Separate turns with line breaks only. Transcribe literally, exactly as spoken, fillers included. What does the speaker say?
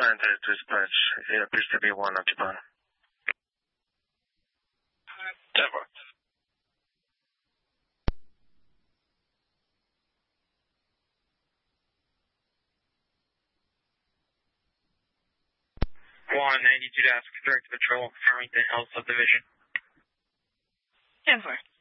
nine to dispatch. It appears to be one occupied.
ten four. one ninety-two to ask Director Patrol, Farmington Hills Subdivision.
ten four.